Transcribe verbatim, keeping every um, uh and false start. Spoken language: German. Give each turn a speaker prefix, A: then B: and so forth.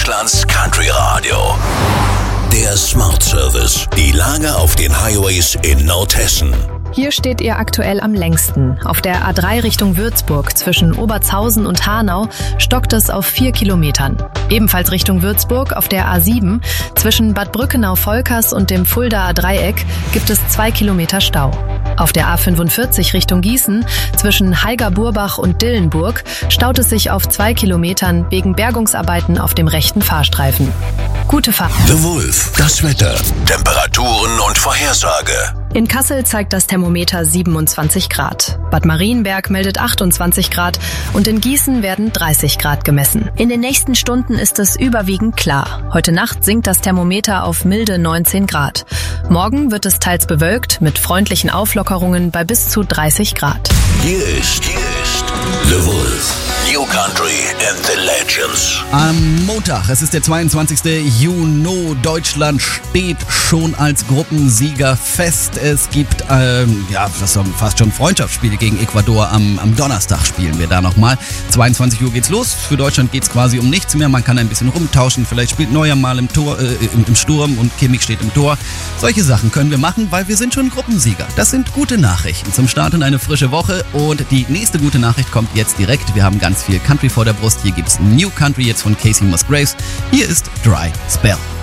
A: Deutschlands Country Radio. Der Smart Service. Die Lage auf den Highways in Nordhessen.
B: Hier steht ihr aktuell am längsten. Auf der A drei Richtung Würzburg zwischen Obertshausen und Hanau stockt es auf vier Kilometern. Ebenfalls Richtung Würzburg auf der A sieben zwischen Bad Brückenau-Volkers und dem Fuldaer Dreieck gibt es zwei Kilometer Stau. Auf der A fünfundvierzig Richtung Gießen zwischen Heiger-Burbach und Dillenburg staut es sich auf zwei Kilometern wegen Bergungsarbeiten auf dem rechten Fahrstreifen. Gute Fahrt.
A: The Wolf. Das Wetter. Temperaturen und Vorhersage.
B: In Kassel zeigt das Thermometer siebenundzwanzig Grad. Bad Marienberg meldet achtundzwanzig Grad und in Gießen werden dreißig Grad gemessen. In den nächsten Stunden ist es überwiegend klar. Heute Nacht sinkt das Thermometer auf milde neunzehn Grad. Morgen wird es teils bewölkt mit freundlichen Auflockerungen bei bis zu dreißig Grad.
A: Hier ist, hier ist The Wolf. New Country and the Legends.
C: Am Montag, es ist der zweiundzwanzigste Juni, Deutschland steht schon als Gruppensieger fest. Es gibt ähm, ja, das ist fast schon Freundschaftsspiele gegen Ecuador. Am, am Donnerstag spielen wir da nochmal. zweiundzwanzig Uhr geht's los. Für Deutschland geht's quasi um nichts mehr. Man kann ein bisschen rumtauschen. Vielleicht spielt Neuer mal im, Tor, äh, im, im Sturm und Kimmich steht im Tor. Solche Sachen können wir machen, weil wir sind schon Gruppensieger. Das sind gute Nachrichten zum Start in eine frische Woche. Und die nächste gute Nachricht kommt jetzt direkt. Wir haben ganz viel Country vor der Brust. Hier gibt's New Country jetzt von Casey Musgraves. Hier ist Dry Spell.